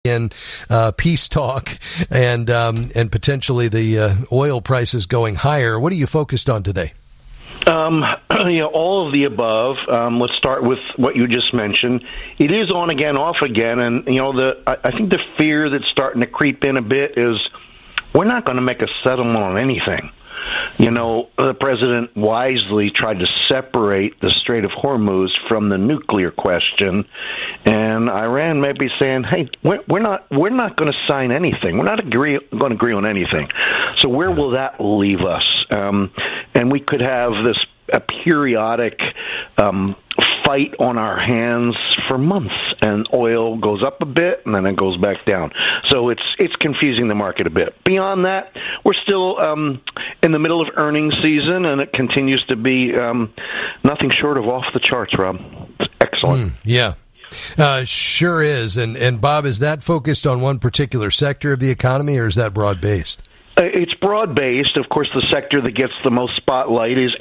in peace talk and potentially the oil prices going higher. What are you focused on today? All of the above. Let's start with what you just mentioned. It is on again, off again, and I think the fear that's starting to creep in a bit is we're not going to make a settlement on anything. The president wisely tried to separate the Strait of Hormuz from the nuclear question, and Iran may be saying, "Hey, we're not going to sign anything. We're not going to agree on anything." So where will that leave us? And we could have a periodic fight on our hands for months, and oil goes up a bit and then it goes back down. So it's confusing the market a bit. Beyond that, we're still in the middle of earnings season, and it continues to be nothing short of off the charts, Rob. It's excellent. Yeah. Sure is. And Bob, is that focused on one particular sector of the economy, or is that broad-based? It's broad-based. Of course, the sector that gets the most spotlight is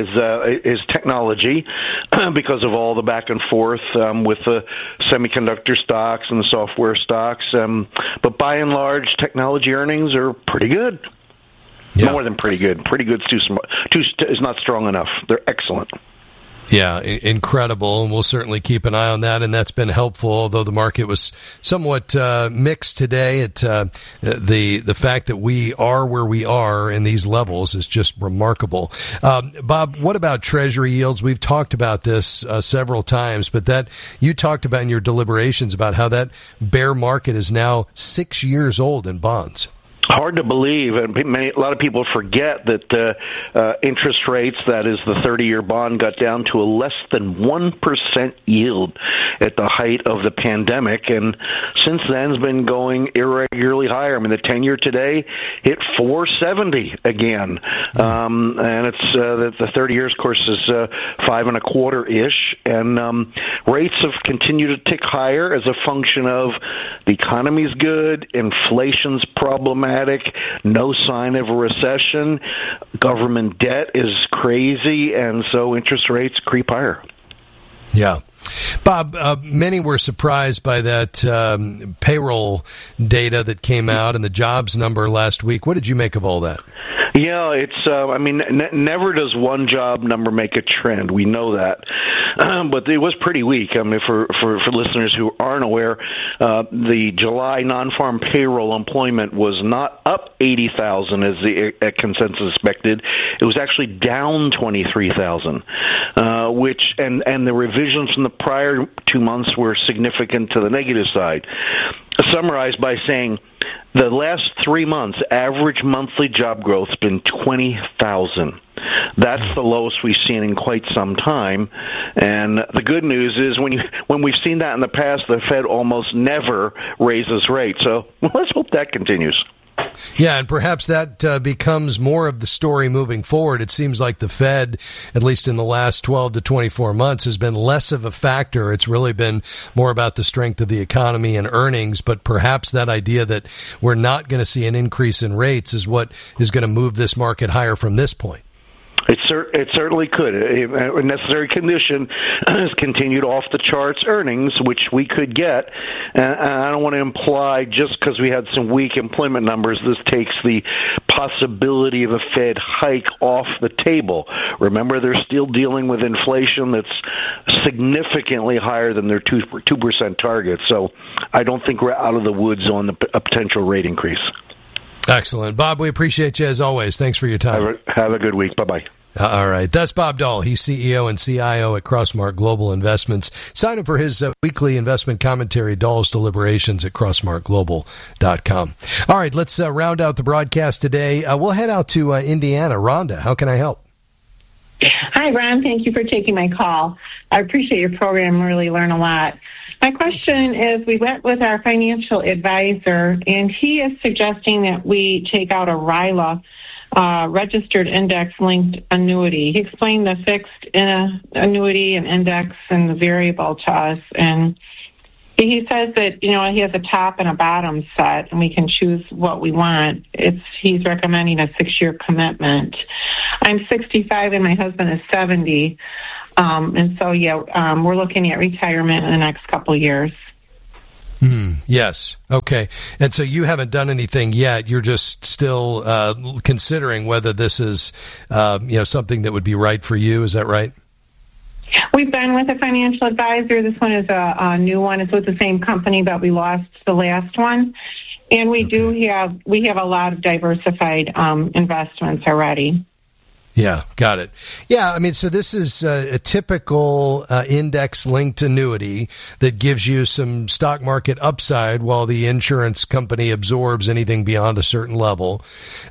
technology because of all the back and forth with the semiconductor stocks and the software stocks. But by and large, technology earnings are pretty good. Yeah. More than pretty good. Pretty good is not strong enough. They're excellent. Yeah, incredible, and we'll certainly keep an eye on that, and that's been helpful, although the market was somewhat mixed today. The fact that we are where we are in these levels is just remarkable. Bob, what about Treasury yields? We've talked about this several times, but that you talked about in your deliberations about how that bear market is now 6 years old in bonds. Hard to believe, and a lot of people forget that interest rates, that is the 30-year bond, got down to a less than 1% yield at the height of the pandemic, and since then has been going irregularly higher. I mean, the 10-year today hit 4.70 again, and it's the 30 years, of course, is 5.25-ish, and rates have continued to tick higher as a function of the economy's good, inflation's problematic, no sign of a recession, government debt is crazy, and so interest rates creep higher. Yeah. Bob, many were surprised by that payroll data that came out and the jobs number last week. What did you make of all that? Yeah, it's, never does one job number make a trend. We know that. But it was pretty weak. I mean, for listeners who aren't aware, the July non-farm payroll employment was not up 80,000 as the consensus expected. It was actually down 23,000, and the revisions from the prior 2 months were significant to the negative side. Summarized by saying the last 3 months, average monthly job growth has been 20,000. That's the lowest we've seen in quite some time. And the good news is when we've seen that in the past, the Fed almost never raises rates. So let's hope that continues. Yeah, and perhaps that becomes more of the story moving forward. It seems like the Fed, at least in the last 12 to 24 months, has been less of a factor. It's really been more about the strength of the economy and earnings, but perhaps that idea that we're not going to see an increase in rates is what is going to move this market higher from this point. It certainly could. A necessary condition is continued off-the-charts earnings, which we could get. And I don't want to imply just because we had some weak employment numbers, this takes the possibility of a Fed hike off the table. Remember, they're still dealing with inflation that's significantly higher than their 2% target. So I don't think we're out of the woods on a potential rate increase. Excellent. Bob, we appreciate you as always. Thanks for your time. Have a good week. Bye-bye. All right. That's Bob Dahl. He's CEO and CIO at Crossmark Global Investments. Sign up for his weekly investment commentary, Dahl's Deliberations, at crossmarkglobal.com. All right. Let's round out the broadcast today. We'll head out to Indiana. Rhonda, how can I help? Hi, Ron. Thank you for taking my call. I appreciate your program. Really learn a lot. My question is, we went with our financial advisor, and he is suggesting that we take out a RILA, registered index-linked annuity. He explained the fixed annuity and index and the variable to us, and he says that, he has a top and a bottom set, and we can choose what we want. He's recommending a 6-year commitment. I'm 65, and my husband is 70. And so, we're looking at retirement in the next couple of years. Yes. Okay. And so you haven't done anything yet. You're just still considering whether this is, something that would be right for you. Is that right? We've been with a financial advisor. This one is a new one. It's with the same company, but we lost the last one. And we have a lot of diversified investments already. Yeah, got it. Yeah, I mean, so this is a typical index-linked annuity that gives you some stock market upside while the insurance company absorbs anything beyond a certain level.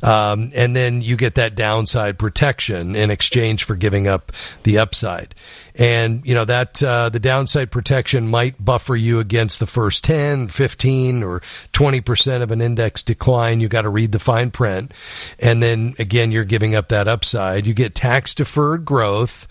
And then you get that downside protection in exchange for giving up the upside. And, that the downside protection might buffer you against the first 10, 15, or 20% of an index decline. You got to read the fine print. And then, again, you're giving up that upside. You get tax-deferred growth.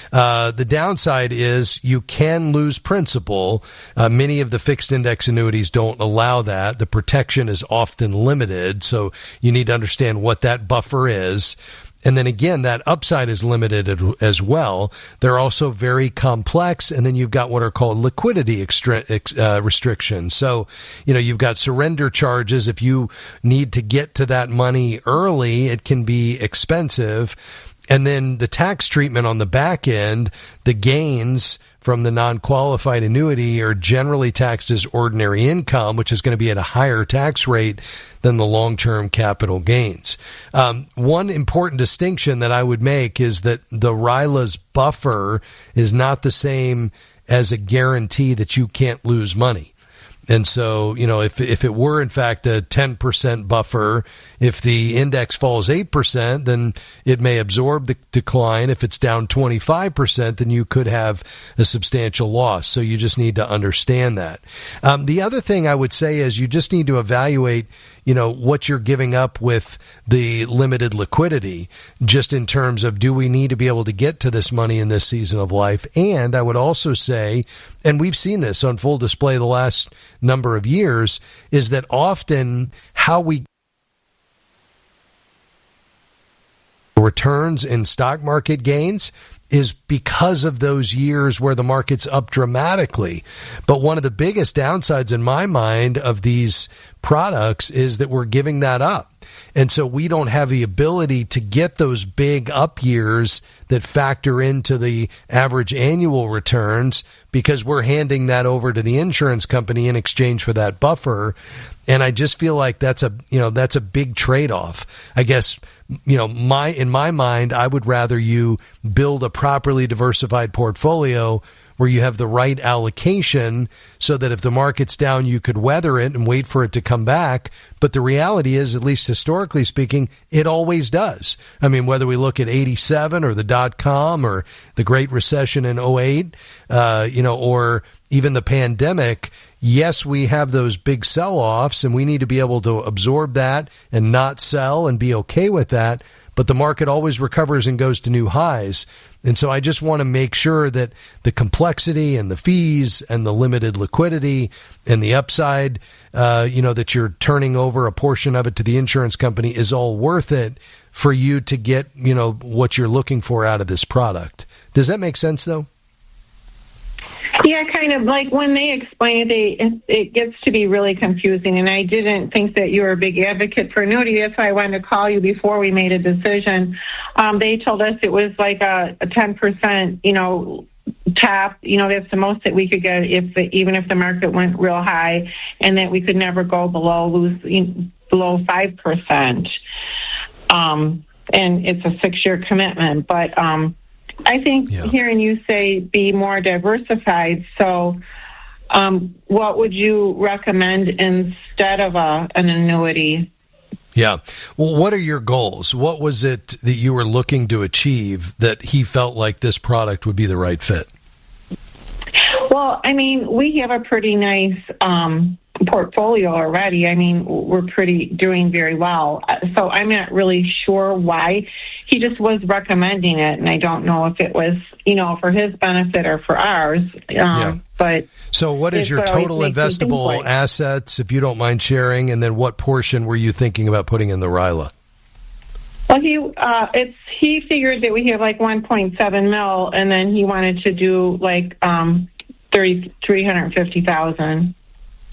The downside is you can lose principal. Many of the fixed index annuities don't allow that. The protection is often limited, so you need to understand what that buffer is. And then again, that upside is limited as well. They're also very complex. And then you've got what are called liquidity restrictions. So, you've got surrender charges. If you need to get to that money early, it can be expensive. And then the tax treatment on the back end, the gains from the non-qualified annuity are generally taxed as ordinary income, which is going to be at a higher tax rate than the long-term capital gains. One important distinction that I would make is that the RILA's buffer is not the same as a guarantee that you can't lose money. And so, if it were, in fact, a 10% buffer, if the index falls 8%, then it may absorb the decline. If it's down 25%, then you could have a substantial loss. So you just need to understand that. The other thing I would say is you just need to evaluate what you're giving up with the limited liquidity, just in terms of, do we need to be able to get to this money in this season of life? And I would also say, and we've seen this on full display the last number of years, is that often how we returns in stock market gains is because of those years where the market's up dramatically. But one of the biggest downsides in my mind of these products is that we're giving that up. And so we don't have the ability to get those big up years that factor into the average annual returns, because we're handing that over to the insurance company in exchange for that buffer. And I just feel like that's a big trade-off. I guess, in my mind, I would rather you build a properly diversified portfolio where you have the right allocation so that if the market's down, you could weather it and wait for it to come back. But the reality is, at least historically speaking, it always does. I mean, whether we look at 87 or the dot-com or the Great Recession in 08, or even the pandemic, yes, we have those big sell-offs and we need to be able to absorb that and not sell and be okay with that. But the market always recovers and goes to new highs. And so I just want to make sure that the complexity and the fees and the limited liquidity and the upside, that you're turning over a portion of it to the insurance company is all worth it for you to get, what you're looking for out of this product. Does that make sense, though? Yeah, kind of. Like when they explain it, it gets to be really confusing. And I didn't think that you were a big advocate for annuity. That's why I wanted to call you before we made a decision. They told us it was like a 10%, top. That's the most that we could get even if the market went real high, and that we could never go below 5%. And it's a 6-year commitment, but. I think hearing you say be more diversified. So what would you recommend instead of an annuity? Yeah. Well, what are your goals? What was it that you were looking to achieve that he felt like this product would be the right fit? Well, I mean, we have a pretty nice portfolio already. I mean, we're doing very well. So I'm not really sure why. He just was recommending it, and I don't know if it was, for his benefit or for ours. But so what is your total investable assets, if you don't mind sharing, and then what portion were you thinking about putting in the RILA? Well, he figured that we have like 1.7 mil, and then he wanted to do like $350,000.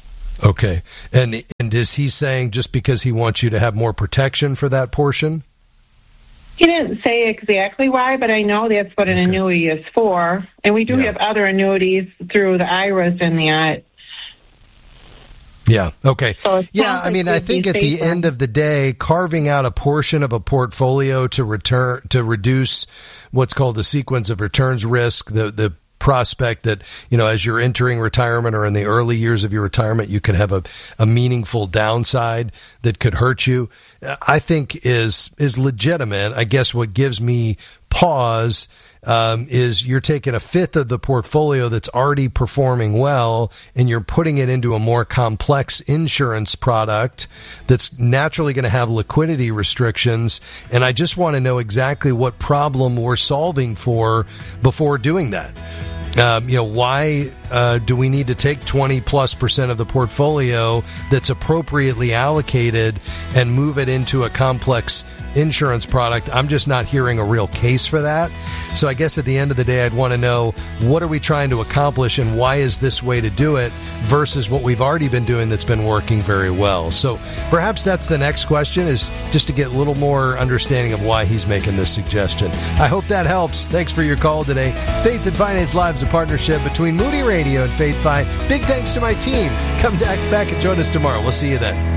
Okay. And is he saying just because he wants you to have more protection for that portion? He didn't say exactly why, but I know that's what an annuity is for. And we do have other annuities through the IRAs and that. Yeah. Okay. So I mean, I think at the end of the day, carving out a portion of a portfolio to reduce what's called the sequence of returns risk, the prospect that, as you're entering retirement or in the early years of your retirement, you could have a meaningful downside that could hurt you, I think is legitimate. I guess what gives me pause is you're taking a fifth of the portfolio that's already performing well and you're putting it into a more complex insurance product that's naturally going to have liquidity restrictions. And I just want to know exactly what problem we're solving for before doing that. Why do we need to take 20+% of the portfolio that's appropriately allocated and move it into a complex insurance product? I'm just not hearing a real case for that. So I guess at the end of the day, I'd want to know, what are we trying to accomplish and why is this way to do it versus what we've already been doing that's been working very well? So perhaps that's the next question, is just to get a little more understanding of why he's making this suggestion. I hope that helps. Thanks for your call today. Faith and Finance Live is a partnership between Moody Radio and Faith Fi. Big thanks to my team. Come back and join us tomorrow. We'll see you then.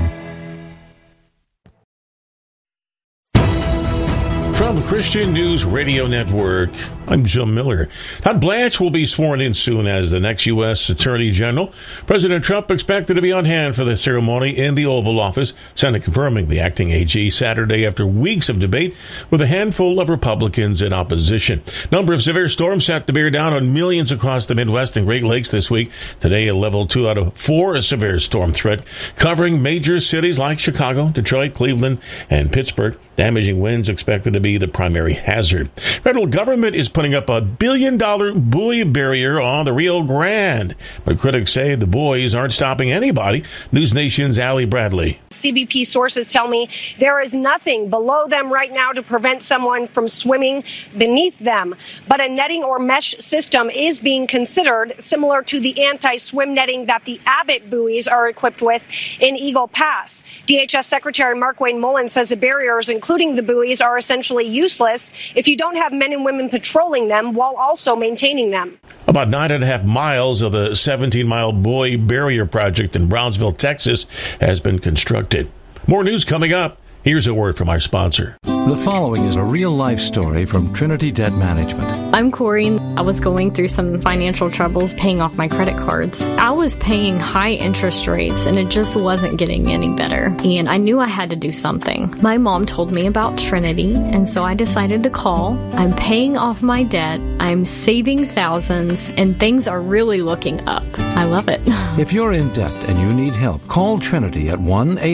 From the Christian News Radio Network, I'm Jim Miller. Todd Blanche will be sworn in soon as the next U.S. Attorney General. President Trump expected to be on hand for the ceremony in the Oval Office, Senate confirming the acting AG Saturday after weeks of debate with a handful of Republicans in opposition. Number of severe storms set to bear down on millions across the Midwest and Great Lakes this week. Today, a level 2 out of 4 severe storm threat, covering major cities like Chicago, Detroit, Cleveland, and Pittsburgh. Damaging winds expected to be the primary hazard. Federal government is putting up a $1 billion buoy barrier on the Rio Grande, but critics say the buoys aren't stopping anybody. News Nation's Allie Bradley. CBP sources tell me there is nothing below them right now to prevent someone from swimming beneath them, but a netting or mesh system is being considered, similar to the anti-swim netting that the Abbott buoys are equipped with in Eagle Pass. DHS Secretary Markwayne Mullin says the barriers, including the buoys, are essentially useless if you don't have men and women patrolling them while also maintaining them. About 9.5 miles of the 17-mile buoy barrier project in Brownsville, Texas, has been constructed. More news coming up. Here's a word from our sponsor. The following is a real-life story from Trinity Debt Management. I'm Corey. I was going through some financial troubles paying off my credit cards. I was paying high interest rates, and it just wasn't getting any better. And I knew I had to do something. My mom told me about Trinity, and so I decided to call. I'm paying off my debt. I'm saving thousands, and things are really looking up. I love it. If you're in debt and you need help, call Trinity at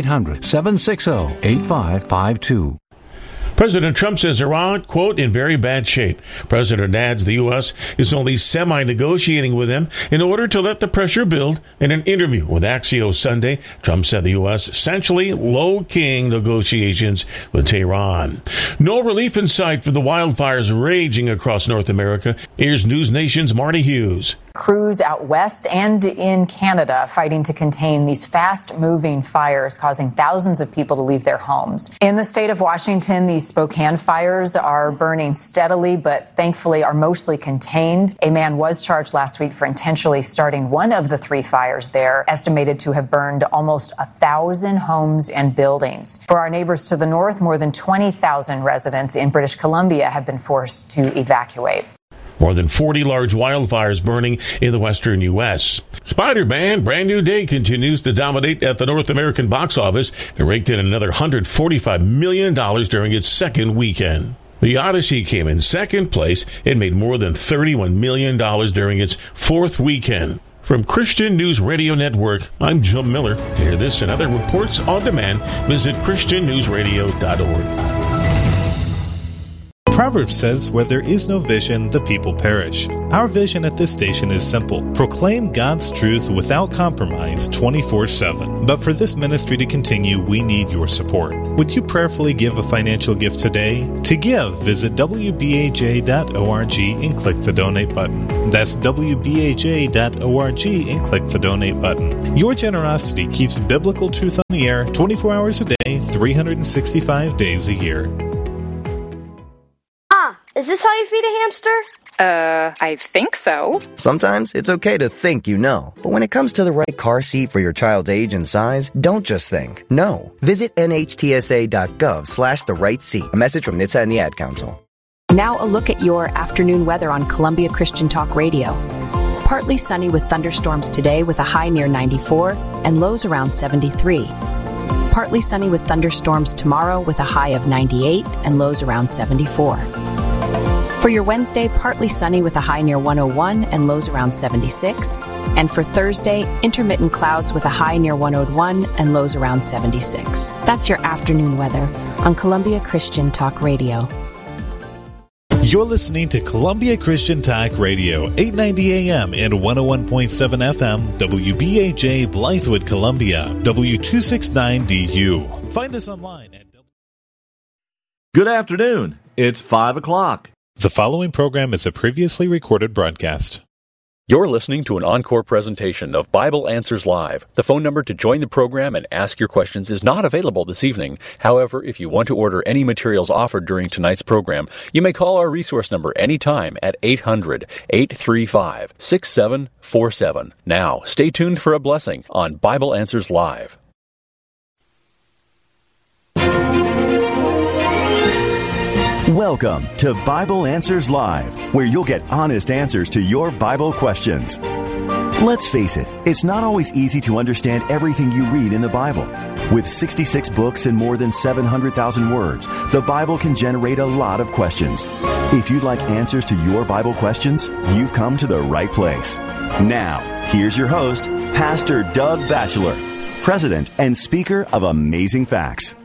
1-800-760-8552. President Trump says Iran, quote, in very bad shape. President adds the U.S. is only semi-negotiating with them in order to let the pressure build. In an interview with Axios Sunday, Trump said the U.S. essentially low-keying negotiations with Tehran. No relief in sight for the wildfires raging across North America. Here's News Nation's Marty Hughes. Crews out west and in Canada fighting to contain these fast-moving fires, causing thousands of people to leave their homes. In the state of Washington, these Spokane fires are burning steadily, but thankfully are mostly contained. A man was charged last week for intentionally starting one of the 3 fires there, estimated to have burned almost 1,000 homes and buildings. For our neighbors to the north, more than 20,000 residents in British Columbia have been forced to evacuate. More than 40 large wildfires burning in the western U.S. Spider-Man Brand New Day continues to dominate at the North American box office. It raked in another $145 million during its second weekend. The Odyssey came in second place. It made more than $31 million during its fourth weekend. From Christian News Radio Network, I'm Jim Miller. To hear this and other reports on demand, visit ChristianNewsRadio.org. Proverbs says, where there is no vision, the people perish. Our vision at this station is simple. Proclaim God's truth without compromise 24/7. But for this ministry to continue, we need your support. Would you prayerfully give a financial gift today? To give, visit WBAJ.org and click the donate button. That's WBAJ.org and click the donate button. Your generosity keeps biblical truth on the air 24 hours a day, 365 days a year. Is this how you feed a hamster? I think so. Sometimes it's okay to think you know. But when it comes to the right car seat for your child's age and size, don't just think. No. Visit nhtsa.gov/the-right-seat. A message from NHTSA and the Ad Council. Now a look at your afternoon weather on Columbia Christian Talk Radio. Partly sunny with thunderstorms today with a high near 94 and lows around 73. Partly sunny with thunderstorms tomorrow with a high of 98 and lows around 74. For your Wednesday, partly sunny with a high near 101 and lows around 76. And for Thursday, intermittent clouds with a high near 101 and lows around 76. That's your afternoon weather on Columbia Christian Talk Radio. You're listening to Columbia Christian Talk Radio, 890 AM and 101.7 FM, WBAJ Blythewood, Columbia, W269DU. Find us online at... Good afternoon. It's 5 o'clock. The following program is a previously recorded broadcast. You're listening to an encore presentation of Bible Answers Live. The phone number to join the program and ask your questions is not available this evening. However, if you want to order any materials offered during tonight's program, you may call our resource number anytime at 800-835-6747. Now, stay tuned for a blessing on Bible Answers Live. Welcome to Bible Answers Live, where you'll get honest answers to your Bible questions. Let's face it, it's not always easy to understand everything you read in the Bible. With 66 books and more than 700,000 words, the Bible can generate a lot of questions. If you'd like answers to your Bible questions, you've come to the right place. Now, here's your host, Pastor Doug Batchelor, President and Speaker of Amazing Facts.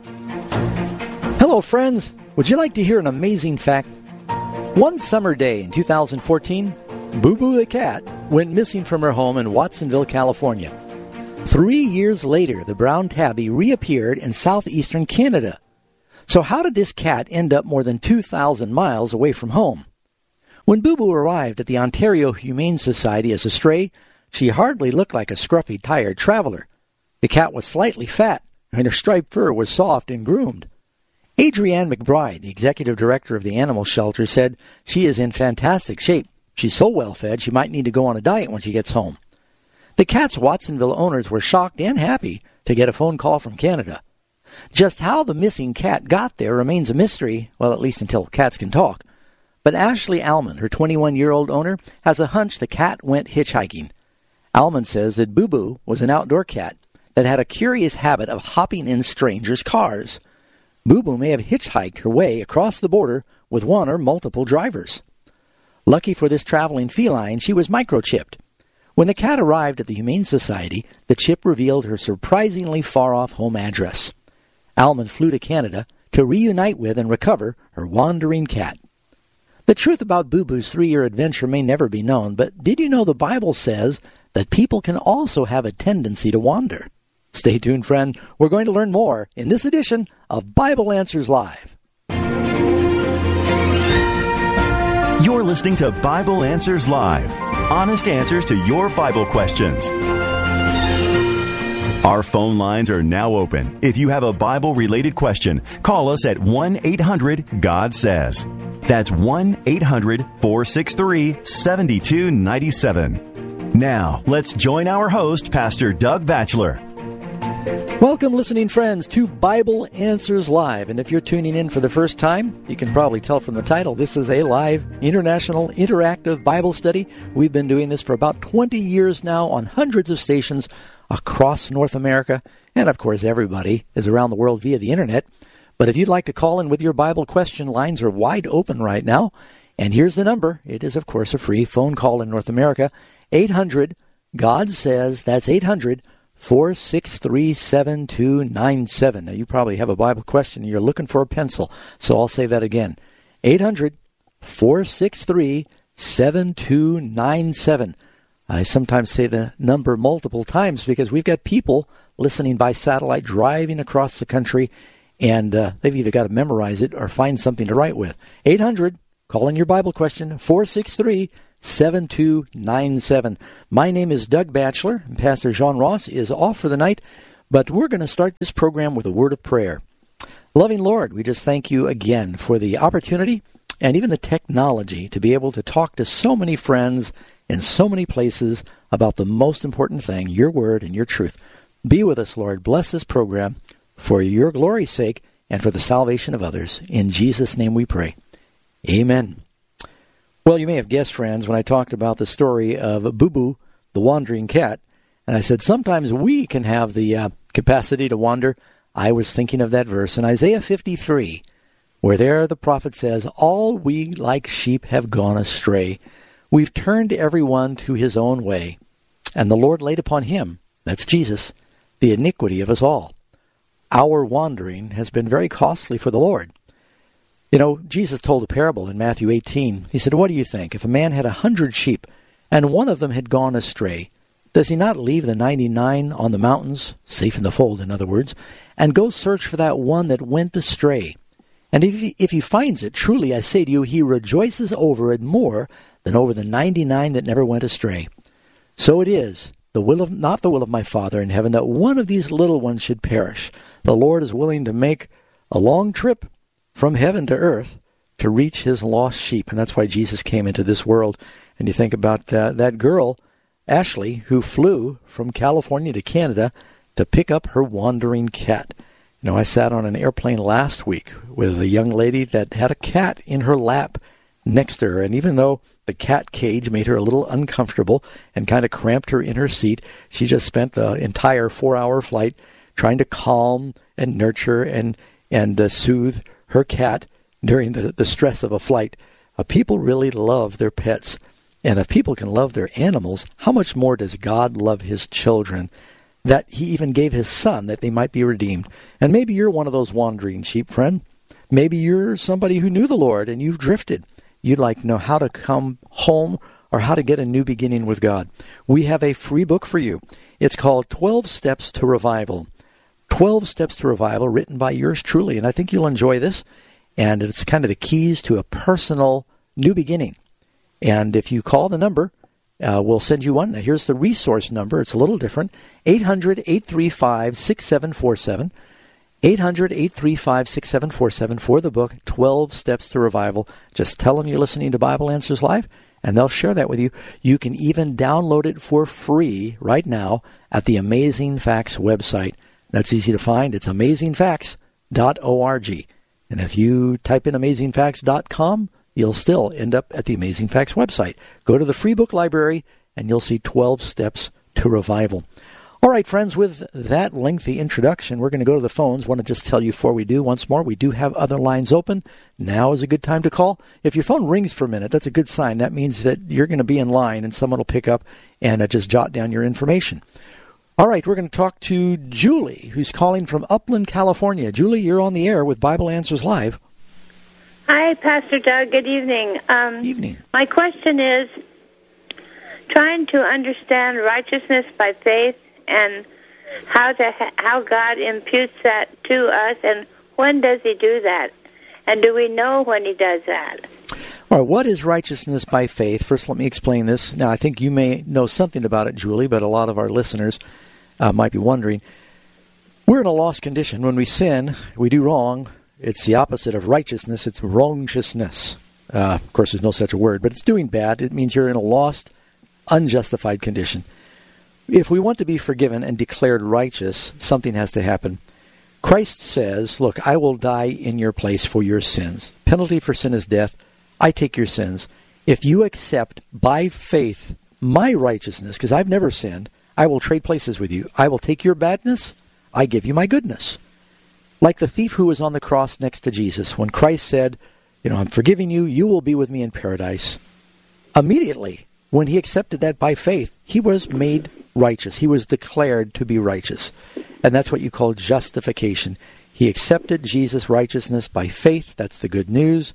Hello, friends. Would you like to hear an amazing fact? One summer day in 2014, Boo Boo the cat went missing from her home in Watsonville, California. 3 years later, the brown tabby reappeared in southeastern Canada. So how did this cat end up more than 2,000 miles away from home? When Boo Boo arrived at the Ontario Humane Society as a stray, she hardly looked like a scruffy, tired traveler. The cat was slightly fat, and her striped fur was soft and groomed. Adrienne McBride, the executive director of the animal shelter, said she is in fantastic shape. She's so well fed she might need to go on a diet when she gets home. The cat's Watsonville owners were shocked and happy to get a phone call from Canada. Just how the missing cat got there remains a mystery, well, at least until cats can talk. But Ashley Allman, her 21-year-old owner, has a hunch the cat went hitchhiking. Allman says that Boo Boo was an outdoor cat that had a curious habit of hopping in strangers' cars. Boo Boo may have hitchhiked her way across the border with one or multiple drivers. Lucky for this traveling feline, she was microchipped. When the cat arrived at the Humane Society, the chip revealed her surprisingly far-off home address. Allman flew to Canada to reunite with and recover her wandering cat. The truth about Boo Boo's 3-year adventure may never be known, but did you know the Bible says that people can also have a tendency to wander? Stay tuned, friend. We're going to learn more in this edition of Bible Answers Live. You're listening to Bible Answers Live. Honest answers to your Bible questions. Our phone lines are now open. If you have a Bible-related question, call us at 1-800-GOD-SAYS. That's 1-800-463-7297. Now, let's join our host, Pastor Doug Batchelor. Welcome, listening friends, to Bible Answers Live. And if you're tuning in for the first time, you can probably tell from the title, this is a live, international, interactive Bible study. We've been doing this for about 20 years now on hundreds of stations across North America. And, of course, everybody is around the world via the Internet. But if you'd like to call in with your Bible question, lines are wide open right now. And here's the number. It is, of course, a free phone call in North America. 800-GOD-SAYS. That's 800-463-7297. Now, you probably have a Bible question and you're looking for a pencil, so I'll say that again. 800-463-7297. I sometimes say the number multiple times because we've got people listening by satellite driving across the country, and they've either got to memorize it or find something to write with. 800, call in your Bible question, 463-7297. My name is Doug Batchelor, and Pastor Jean Ross is off for the night, but we're going to start this program with a word of prayer. Loving Lord, we just thank you again for the opportunity and even the technology to be able to talk to so many friends in so many places about the most important thing, your word and your truth. Be with us, Lord. Bless this program for your glory's sake and for the salvation of others. In Jesus' name we pray. Amen. Well, you may have guessed, friends, when I talked about the story of Boo Boo, the wandering cat, and I said sometimes we can have the capacity to wander. I was thinking of that verse in Isaiah 53, where there the prophet says, all we like sheep have gone astray. We've turned everyone to his own way, and the Lord laid upon him, that's Jesus, the iniquity of us all. Our wandering has been very costly for the Lord. You know, Jesus told a parable in Matthew 18. He said, what do you think? If a man had 100 sheep, and one of them had gone astray, does he not leave the 99 on the mountains, safe in the fold, in other words, and go search for that one that went astray? And if he finds it, truly I say to you, he rejoices over it more than over the 99 that never went astray. So it is, not the will of my Father in heaven, that one of these little ones should perish. The Lord is willing to make a long trip from heaven to earth to reach his lost sheep. And that's why Jesus came into this world. And you think about that girl, Ashley, who flew from California to Canada to pick up her wandering cat. You know, I sat on an airplane last week with a young lady that had a cat in her lap next to her, and even though the cat cage made her a little uncomfortable and kind of cramped her in her seat, she just spent the entire 4-hour flight trying to calm and nurture and soothe her cat during the stress of a flight. People really love their pets, and if people can love their animals, how much more does God love his children? That he even gave his son that they might be redeemed. And maybe you're one of those wandering sheep, friend. Maybe you're somebody who knew the Lord and you've drifted. You'd like to know how to come home or how to get a new beginning with God. We have a free book for you. It's called 12 Steps to Revival. 12 Steps to Revival, written by yours truly. And I think you'll enjoy this. And it's kind of the keys to a personal new beginning. And if you call the number, we'll send you one. Now, here's the resource number. It's a little different. 800-835-6747. 800-835-6747 for the book, 12 Steps to Revival. Just tell them you're listening to Bible Answers Live, and they'll share that with you. You can even download it for free right now at the Amazing Facts website. That's easy to find. It's amazingfacts.org. And if you type in amazingfacts.com, you'll still end up at the Amazing Facts website. Go to the free book library, and you'll see 12 Steps to Revival. All right, friends, with that lengthy introduction, we're going to go to the phones. I want to just tell you before we do, once more, we do have other lines open. Now is a good time to call. If your phone rings for a minute, that's a good sign. That means that you're going to be in line, and someone will pick up and just jot down your information. All right, we're going to talk to Julie, who's calling from Upland, California. Julie, you're on the air with Bible Answers Live. Hi, Pastor Doug. Good evening. Evening. My question is trying to understand righteousness by faith and how God imputes that to us, and when does he do that? And do we know when he does that? All right, what is righteousness by faith? First, let me explain this. Now, I think you may know something about it, Julie, but a lot of our listeners might be wondering. We're in a lost condition. When we sin, we do wrong. It's the opposite of righteousness. It's wrongiousness. Of course, there's no such a word, but it's doing bad. It means you're in a lost, unjustified condition. If we want to be forgiven and declared righteous, something has to happen. Christ says, look, I will die in your place for your sins. Penalty for sin is death. I take your sins. If you accept by faith my righteousness, because I've never sinned, I will trade places with you. I will take your badness. I give you my goodness. Like the thief who was on the cross next to Jesus, when Christ said, I'm forgiving you, you will be with me in paradise. Immediately, when he accepted that by faith, he was made righteous. He was declared to be righteous. And that's what you call justification. He accepted Jesus' righteousness by faith. That's the good news.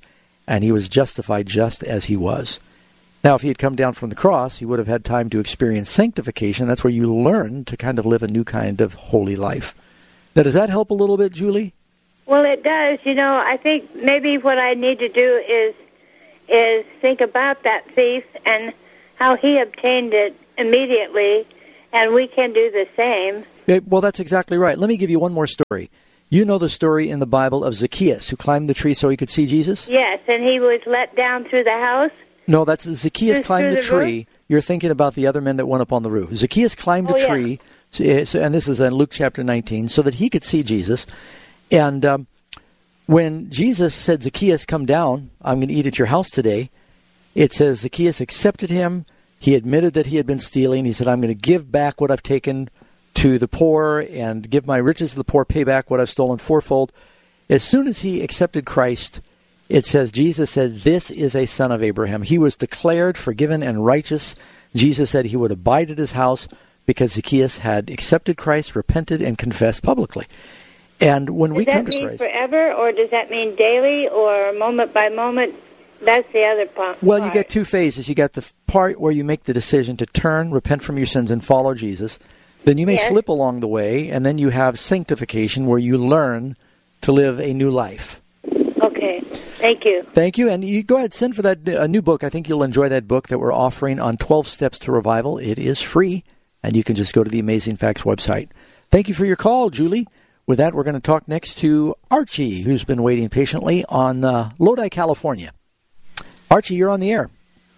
and he was justified just as he was. Now, if he had come down from the cross, he would have had time to experience sanctification. That's where you learn to kind of live a new kind of holy life. Now, does that help a little bit, Julie? Well, it does. I think maybe what I need to do is think about that thief and how he obtained it immediately, and we can do the same. Well, that's exactly right. Let me give you one more story. You know the story in the Bible of Zacchaeus, who climbed the tree so he could see Jesus? Yes, and he was let down through the house. No, that's Zacchaeus climbed the tree. Roof? You're thinking about the other men that went up on the roof. Zacchaeus climbed a tree, and this is in Luke chapter 19, so that he could see Jesus. And when Jesus said, Zacchaeus, come down, I'm going to eat at your house today, it says Zacchaeus accepted him. He admitted that he had been stealing. He said, I'm going to give back what I've taken to the poor and give my riches to the poor, pay back what I've stolen fourfold. As soon as he accepted Christ, it says, Jesus said, this is a son of Abraham. He was declared forgiven and righteous. Jesus said he would abide at his house because Zacchaeus had accepted Christ, repented, and confessed publicly. And when we come to Christ... Does that mean forever, or does that mean daily, or moment by moment? That's the other part. Well, you get two phases. You got the part where you make the decision to turn, repent from your sins, and follow Jesus. Then you may slip along the way, and then you have sanctification, where you learn to live a new life. Okay. Thank you. Thank you. And you go ahead, send for that new book. I think you'll enjoy that book that we're offering on 12 Steps to Revival. It is free, and you can just go to the Amazing Facts website. Thank you for your call, Julie. With that, we're going to talk next to Archie, who's been waiting patiently on Lodi, California. Archie, you're on the air.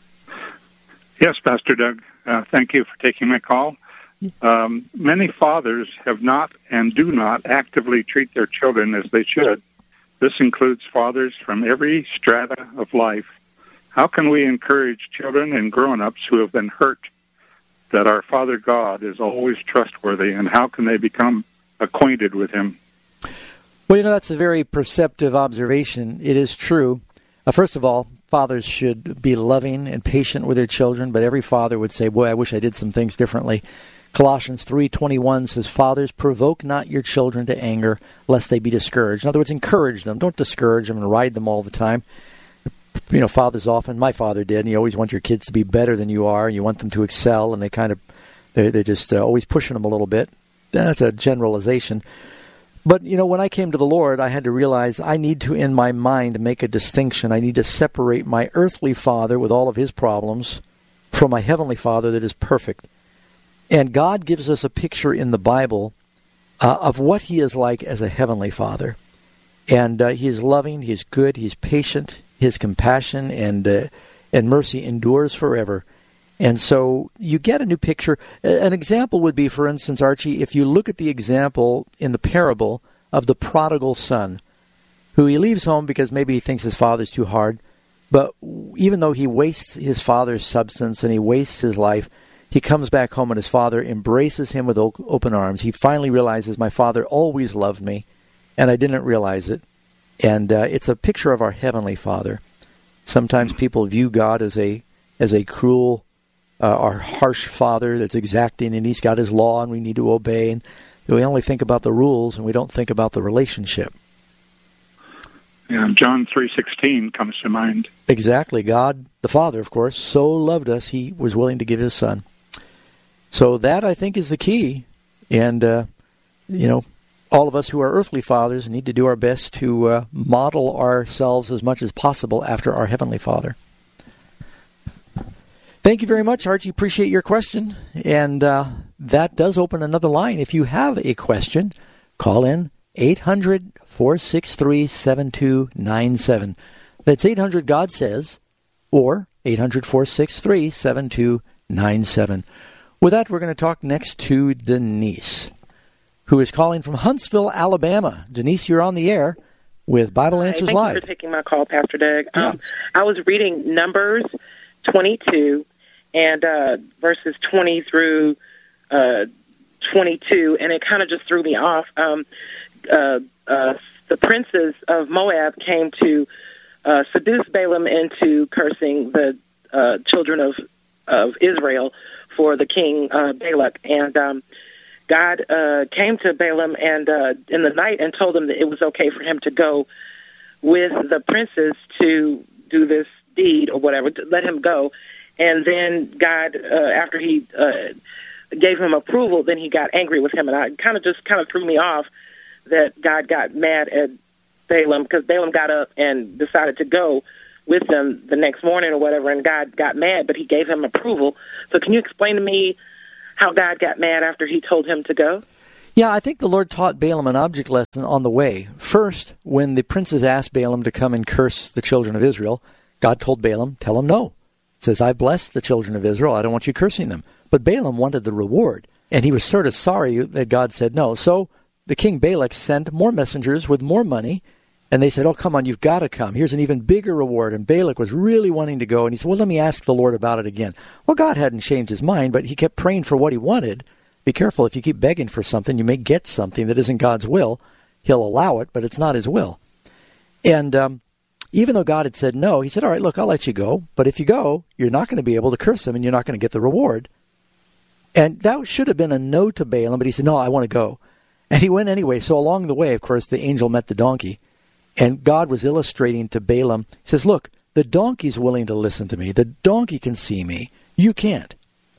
Yes, Pastor Doug. Thank you for taking my call. Many fathers have not and do not actively treat their children as they should. This includes fathers from every strata of life. How can we encourage children and grown-ups who have been hurt that our Father God is always trustworthy, and how can they become acquainted with him? Well, that's a very perceptive observation. It is true. First of all, fathers should be loving and patient with their children, but every father would say, boy, I wish I did some things differently. Colossians 3:21 says, Fathers, provoke not your children to anger, lest they be discouraged. In other words, encourage them. Don't discourage them and ride them all the time. Fathers often, my father did, and you always want your kids to be better than you are, and you want them to excel, and they're just always pushing them a little bit. That's a generalization. But, when I came to the Lord, I had to realize I need to, in my mind, make a distinction. I need to separate my earthly father with all of his problems from my heavenly Father that is perfect. And God gives us a picture in the Bible of what he is like as a heavenly Father. And he is loving, he is good, he is patient, his compassion and mercy endures forever. And so you get a new picture. An example would be, for instance, Archie, if you look at the example in the parable of the prodigal son, who he leaves home because maybe he thinks his father's too hard, but even though he wastes his father's substance and he wastes his life, he comes back home and his father embraces him with open arms. He finally realizes, my father always loved me, and I didn't realize it. And it's a picture of our heavenly Father. Sometimes people view God as a cruel, our harsh Father that's exacting, and he's got his law and we need to obey. And we only think about the rules and we don't think about the relationship. Yeah, John 3:16 comes to mind. Exactly. God, the Father, of course, so loved us, he was willing to give his Son. So that, I think, is the key. And, all of us who are earthly fathers need to do our best to model ourselves as much as possible after our Heavenly Father. Thank you very much, Archie. Appreciate your question. And that does open another line. If you have a question, call in 800-463-7297. That's 800-GOD-SAYS or 800-463-7297. With that, we're going to talk next to Denise, who is calling from Huntsville, Alabama. Denise, you're on the air with Bible Answers Live. Thank you for taking my call, Pastor Doug. Yeah. I was reading Numbers 22 and verses 20 through 22, and it kind of just threw me off. The princes of Moab came to seduce Balaam into cursing the children of Israel for the king Balak, and God came to Balaam and in the night and told him that it was okay for him to go with the princes to do this deed or whatever, to let him go. And then God, after he gave him approval, then he got angry with him. And I kind of threw me off that God got mad at Balaam, because Balaam got up and decided to go with them the next morning or whatever, and God got mad, but he gave him approval. So can you explain to me how God got mad after he told him to go? Yeah, I think the Lord taught Balaam an object lesson on the way. First, when the princes asked Balaam to come and curse the children of Israel, God told Balaam, tell them no. He says, I blessed the children of Israel. I don't want you cursing them. But Balaam wanted the reward, and he was sort of sorry that God said no. So the king Balak sent more messengers with more money, and they said, oh, come on, you've got to come. Here's an even bigger reward. And Balak was really wanting to go, and he said, well, let me ask the Lord about it again. Well, God hadn't changed his mind, but he kept praying for what he wanted. Be careful, if you keep begging for something, you may get something that isn't God's will. He'll allow it, but it's not his will. And even though God had said no, he said, all right, look, I'll let you go. But if you go, you're not going to be able to curse him, and you're not going to get the reward. And that should have been a no to Balaam, but he said, no, I want to go. And he went anyway. So along the way, of course, the angel met the donkey. And God was illustrating to Balaam. He says, look, the donkey's willing to listen to me. The donkey can see me. You can't.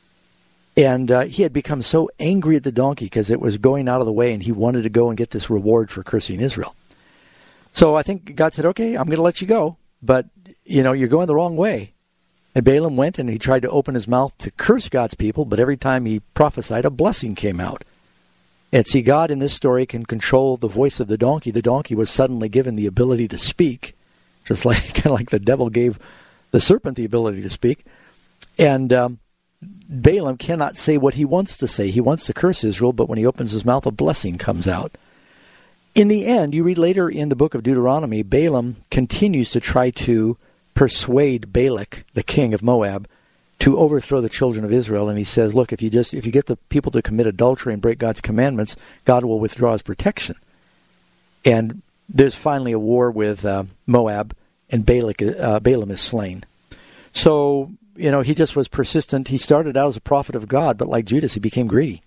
And he had become so angry at the donkey because it was going out of the way, and he wanted to go and get this reward for cursing Israel. So I think God said, okay, I'm going to let you go, but, you're going the wrong way. And Balaam went, and he tried to open his mouth to curse God's people, but every time he prophesied, a blessing came out. And see, God in this story can control the voice of the donkey. The donkey was suddenly given the ability to speak, just kind of like the devil gave the serpent the ability to speak. And Balaam cannot say what he wants to say. He wants to curse Israel, but when he opens his mouth, a blessing comes out. In the end, you read later in the book of Deuteronomy, Balaam continues to try to persuade Balak, the king of Moab, to overthrow the children of Israel. And he says, look, if you get the people to commit adultery and break God's commandments, God will withdraw his protection. And there's finally a war with Moab, and Balaam is slain. So, he just was persistent. He started out as a prophet of God, but like Judas, he became greedy.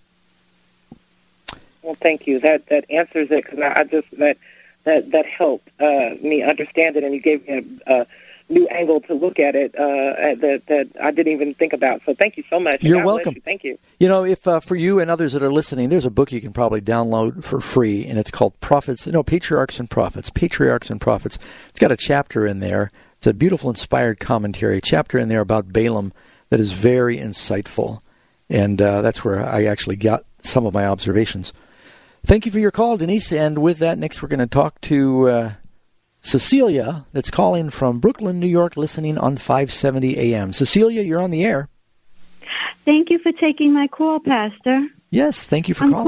Well, thank you. That answers it, because that helped me understand it, and you gave me a new angle to look at it that I didn't even think about. So thank you so much. You're welcome. You. Thank you. If for you and others that are listening, there's a book you can probably download for free, and it's called Patriarchs and Prophets. Patriarchs and Prophets. It's got a chapter in there. It's a beautiful, inspired commentary. A chapter in there about Balaam that is very insightful, and that's where I actually got some of my observations. Thank you for your call, Denise. And with that, next we're going to talk to Cecilia, that's calling from Brooklyn, New York, listening on 570 AM. Cecilia, you're on the air. Thank you for taking my call, Pastor. Yes, thank you for calling.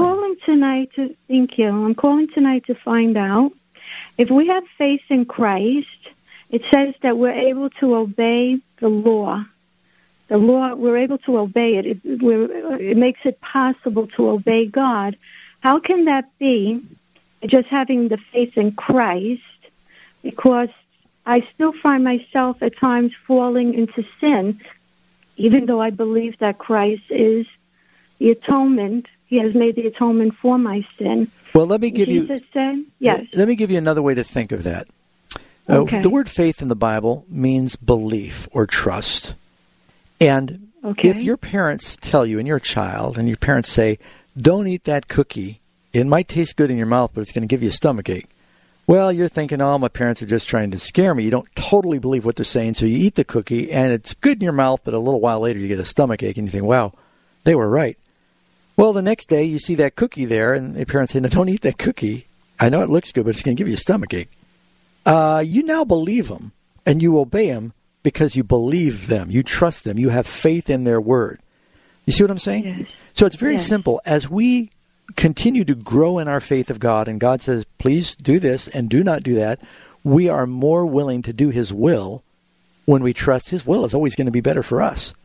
Thank you. I'm calling tonight to find out if we have faith in Christ. It says that we're able to obey the law. The law, we're able to obey it. It makes it possible to obey God. How can that be, just having the faith in Christ? Because I still find myself at times falling into sin, even though I believe that Christ is the atonement. He has made the atonement for my sin. Well, let me give Jesus said, yes. Let me give you another way to think of that. Okay. The word faith in the Bible means belief or trust. And if your parents tell you, and you're a child, and your parents say, don't eat that cookie, it might taste good in your mouth, but it's going to give you a stomachache. Well, you're thinking, oh, my parents are just trying to scare me. You don't totally believe what they're saying, so you eat the cookie, and it's good in your mouth, but a little while later you get a stomachache, and you think, wow, they were right. Well, the next day you see that cookie there, and the parents say, no, don't eat that cookie. I know it looks good, but it's going to give you a stomachache. You now believe them, and you obey them because you believe them. You trust them. You have faith in their word. You see what I'm saying? Yes. So it's very simple. As we continue to grow in our faith of God, and God says, please do this and do not do that, we are more willing to do His will when we trust His will is always going to be better for us.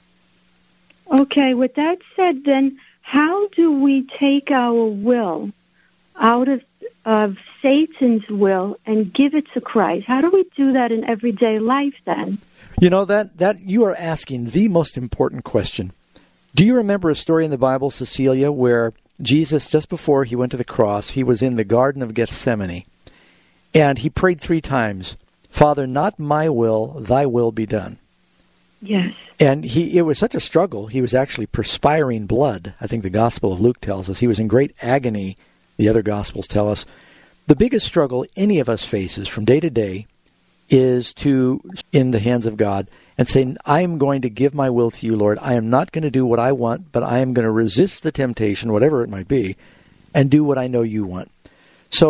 Okay, with that said, then, how do we take our will out of Satan's will and give it to Christ? How do we do that in everyday life, then? You know, that you are asking the most important question. Do you remember a story in the Bible, Cecilia, where Jesus, just before He went to the cross, He was in the Garden of Gethsemane, and He prayed 3 times, Father, not my will, thy will be done. Yes. And it was such a struggle, he was actually perspiring blood. I think the Gospel of Luke tells us. He was in great agony, the other Gospels tell us. The biggest struggle any of us faces from day to day is to, in the hands of God, and say, I am going to give my will to you, Lord. I am not going to do what I want, but I am going to resist the temptation, whatever it might be, and do what I know you want.